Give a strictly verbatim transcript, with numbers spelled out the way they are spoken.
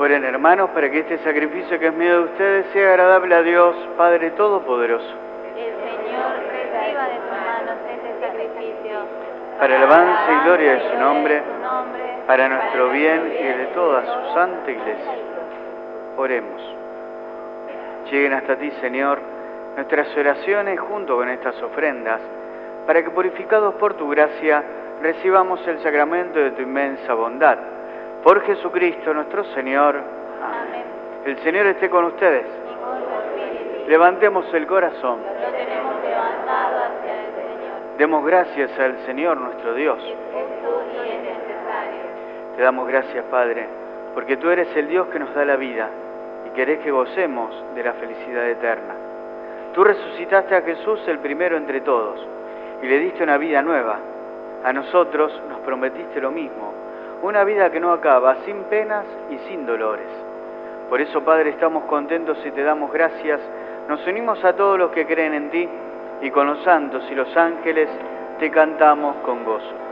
Oren, hermanos, para que este sacrificio que es mío de ustedes sea agradable a Dios, Padre Todopoderoso. El Señor reciba de tus manos este sacrificio, Para el avance y gloria de su nombre, para nuestro bien y el de toda su santa Iglesia. Oremos. Lleguen hasta ti, Señor, nuestras oraciones junto con estas ofrendas, para que purificados por tu gracia recibamos el sacramento de tu inmensa bondad. Por Jesucristo nuestro Señor. Amén. El Señor esté con ustedes. Y con tu espíritu. Levantemos el corazón. Lo tenemos levantado hacia el Señor. Demos gracias al Señor nuestro Dios. Es justo y es necesario. Te damos gracias, Padre, porque tú eres el Dios que nos da la vida y querés que gocemos de la felicidad eterna. Tú resucitaste a Jesús el primero entre todos y le diste una vida nueva. A nosotros nos prometiste lo mismo, una vida que no acaba, sin penas y sin dolores. Por eso, Padre, estamos contentos y te damos gracias. Nos unimos a todos los que creen en ti y con los santos y los ángeles te cantamos con gozo.